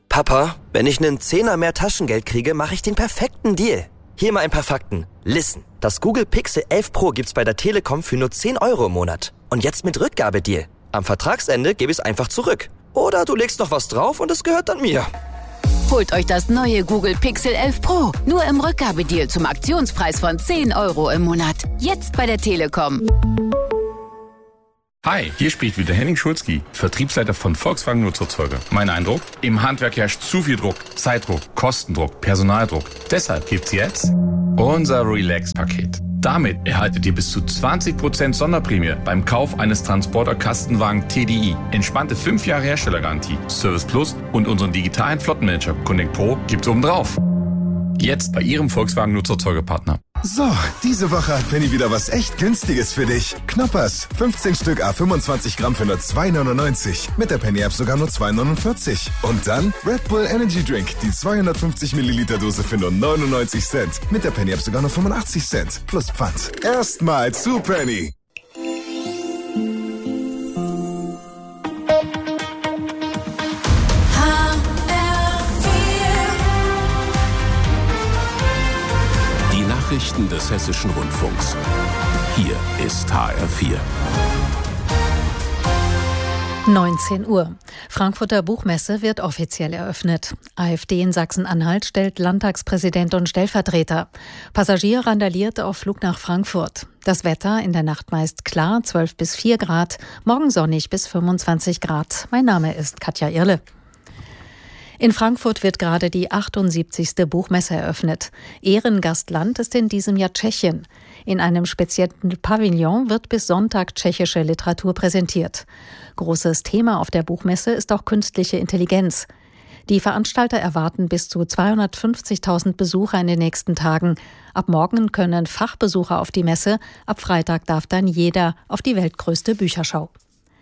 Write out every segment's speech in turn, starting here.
Papa, wenn ich einen Zehner mehr Taschengeld kriege, mache ich den perfekten Deal. Hier mal ein paar Fakten. Listen, das Google Pixel 11 Pro gibt's bei der Telekom für nur 10 € im Monat. Und jetzt mit Rückgabedeal. Am Vertragsende gebe ich es einfach zurück. Oder du legst noch was drauf und es gehört dann mir. Holt euch das neue Google Pixel 11 Pro. Nur im Rückgabedeal zum Aktionspreis von 10 € im Monat. Jetzt bei der Telekom. Hi, hier spricht wieder Henning Schulzki, Vertriebsleiter von Volkswagen Nutzerzeuger. Mein Eindruck? Im Handwerk herrscht zu viel Druck, Zeitdruck, Kostendruck, Personaldruck. Deshalb gibt's jetzt unser Relax-Paket. Damit erhaltet ihr bis zu 20% Sonderprämie beim Kauf eines Transporter-Kastenwagen TDI. Entspannte 5 Jahre Herstellergarantie, Service Plus und unseren digitalen Flottenmanager Connect Pro gibt's obendrauf. Jetzt bei Ihrem Volkswagen Nutzerzeugerpartner. So, diese Woche hat Penny wieder was echt Günstiges für dich. Knoppers, 15 Stück à 25 Gramm für nur 2,99. Mit der Penny App sogar nur 2,49. Und dann Red Bull Energy Drink, die 250 Milliliter Dose für nur 99 Cent. Mit der Penny App sogar nur 85 Cent. Plus Pfand. Erstmal zu Penny. Nachrichten des Hessischen Rundfunks. Hier ist HR4. 19 Uhr. Frankfurter Buchmesse wird offiziell eröffnet. AfD in Sachsen-Anhalt stellt Landtagspräsident und Stellvertreter. Passagier randaliert auf Flug nach Frankfurt. Das Wetter in der Nacht meist klar, 12 bis 4 Grad, morgen sonnig bis 25 Grad. Mein Name ist Katja Irle. In Frankfurt wird gerade die 78. Buchmesse eröffnet. Ehrengastland ist in diesem Jahr Tschechien. In einem speziellen Pavillon wird bis Sonntag tschechische Literatur präsentiert. Großes Thema auf der Buchmesse ist auch künstliche Intelligenz. Die Veranstalter erwarten bis zu 250.000 Besucher in den nächsten Tagen. Ab morgen können Fachbesucher auf die Messe, ab Freitag darf dann jeder auf die weltgrößte Bücherschau.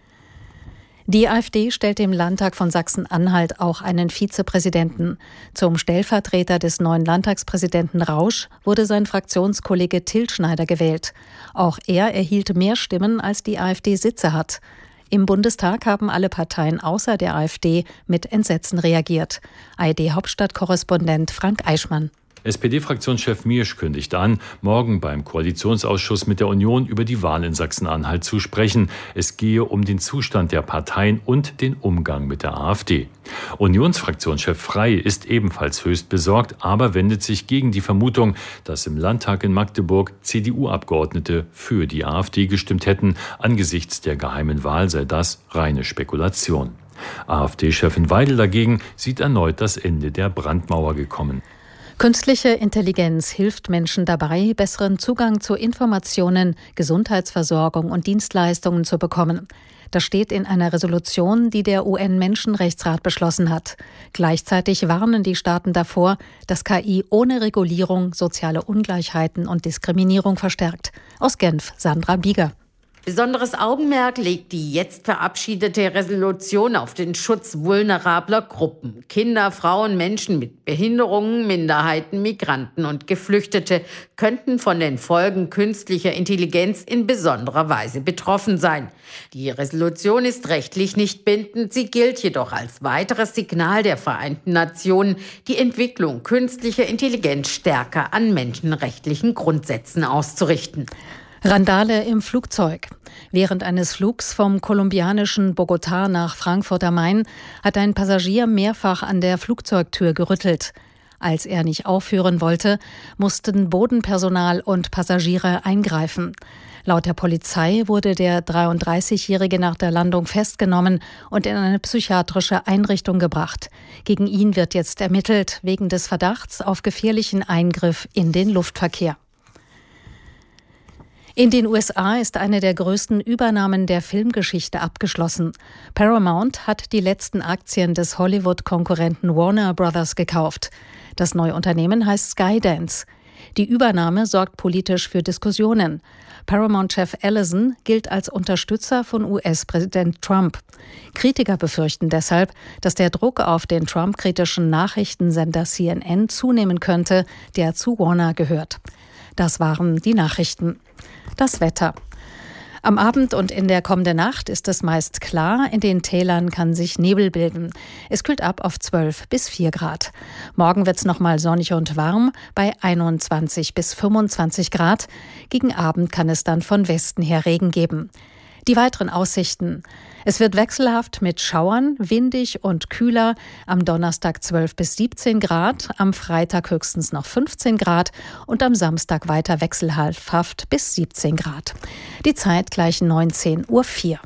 Die AfD stellt im Landtag von Sachsen-Anhalt auch einen Vizepräsidenten. Zum Stellvertreter des neuen Landtagspräsidenten Rausch wurde sein Fraktionskollege Tilschneider gewählt. Auch er erhielt mehr Stimmen, als die AfD Sitze hat. Im Bundestag haben alle Parteien außer der AfD mit Entsetzen reagiert. ARD-Hauptstadtkorrespondent Frank Eichmann. SPD-Fraktionschef Miersch kündigt an, morgen beim Koalitionsausschuss mit der Union über die Wahl in Sachsen-Anhalt zu sprechen. Es gehe um den Zustand der Parteien und den Umgang mit der AfD. Unionsfraktionschef Frey ist ebenfalls höchst besorgt, aber wendet sich gegen die Vermutung, dass im Landtag in Magdeburg CDU-Abgeordnete für die AfD gestimmt hätten. Angesichts der geheimen Wahl sei das reine Spekulation. AfD-Chefin Weidel dagegen sieht erneut das Ende der Brandmauer gekommen. Künstliche Intelligenz hilft Menschen dabei, besseren Zugang zu Informationen, Gesundheitsversorgung und Dienstleistungen zu bekommen. Das steht in einer Resolution, die der UN-Menschenrechtsrat beschlossen hat. Gleichzeitig warnen die Staaten davor, dass KI ohne Regulierung soziale Ungleichheiten und Diskriminierung verstärkt. Aus Genf, Sandra Bieger. Besonderes Augenmerk legt die jetzt verabschiedete Resolution auf den Schutz vulnerabler Gruppen. Kinder, Frauen, Menschen mit Behinderungen, Minderheiten, Migranten und Geflüchtete könnten von den Folgen künstlicher Intelligenz in besonderer Weise betroffen sein. Die Resolution ist rechtlich nicht bindend, sie gilt jedoch als weiteres Signal der Vereinten Nationen, die Entwicklung künstlicher Intelligenz stärker an menschenrechtlichen Grundsätzen auszurichten. Randale im Flugzeug. Während eines Flugs vom kolumbianischen Bogotá nach Frankfurt am Main hat ein Passagier mehrfach an der Flugzeugtür gerüttelt. Als er nicht aufhören wollte, mussten Bodenpersonal und Passagiere eingreifen. Laut der Polizei wurde der 33-Jährige nach der Landung festgenommen und in eine psychiatrische Einrichtung gebracht. Gegen ihn wird jetzt ermittelt, wegen des Verdachts auf gefährlichen Eingriff in den Luftverkehr. In den USA ist eine der größten Übernahmen der Filmgeschichte abgeschlossen. Paramount hat die letzten Aktien des Hollywood-Konkurrenten Warner Brothers gekauft. Das neue Unternehmen heißt Skydance. Die Übernahme sorgt politisch für Diskussionen. Paramount-Chef Ellison gilt als Unterstützer von US-Präsident Trump. Kritiker befürchten deshalb, dass der Druck auf den Trump-kritischen Nachrichtensender CNN zunehmen könnte, der zu Warner gehört. Das waren die Nachrichten. Das Wetter. Am Abend und in der kommenden Nacht ist es meist klar. In den Tälern kann sich Nebel bilden. Es kühlt ab auf 12 bis 4 Grad. Morgen wird es nochmal sonnig und warm bei 21 bis 25 Grad. Gegen Abend kann es dann von Westen her Regen geben. Die weiteren Aussichten. Es wird wechselhaft mit Schauern, windig und kühler. Am Donnerstag 12 bis 17 Grad, am Freitag höchstens noch 15 Grad und am Samstag weiter wechselhaft bis 17 Grad. Die Zeit gleich 19:04 Uhr.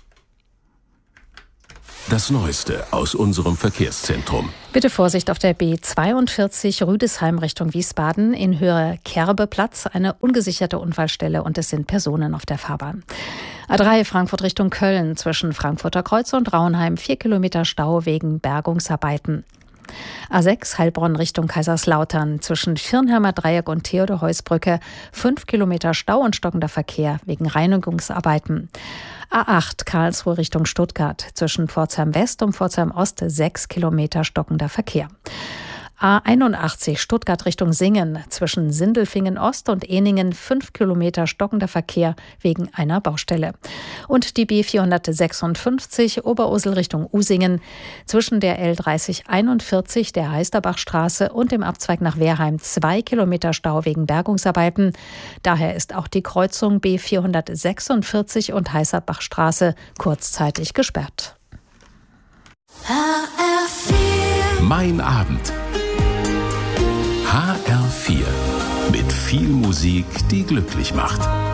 Das Neueste aus unserem Verkehrszentrum. Bitte Vorsicht auf der B42 Rüdesheim Richtung Wiesbaden. In Höhe Kerbeplatz eine ungesicherte Unfallstelle und es sind Personen auf der Fahrbahn. A3 Frankfurt Richtung Köln zwischen Frankfurter Kreuz und Raunheim 4 Kilometer Stau wegen Bergungsarbeiten. A6 Heilbronn Richtung Kaiserslautern zwischen Firnheimer Dreieck und Theodor-Heuss-Brücke 5 Kilometer Stau und stockender Verkehr wegen Reinigungsarbeiten. A8 Karlsruhe Richtung Stuttgart zwischen Pforzheim West und Pforzheim Ost 6 Kilometer stockender Verkehr. A81 Stuttgart Richtung Singen zwischen Sindelfingen Ost und Ehningen 5 Kilometer stockender Verkehr wegen einer Baustelle. Und die B456 Oberursel Richtung Usingen zwischen der L3041 der Heisterbachstraße und dem Abzweig nach Wehrheim 2 Kilometer Stau wegen Bergungsarbeiten. Daher ist auch die Kreuzung B446 und Heisterbachstraße kurzzeitig gesperrt. Mein Abend. HR4 mit viel Musik, die glücklich macht.